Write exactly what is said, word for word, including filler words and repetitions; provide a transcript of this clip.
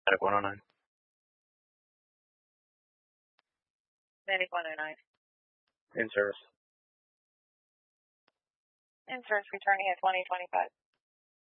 Medic one oh nine. Medic one oh nine. In service. In service, returning at twenty twenty-five.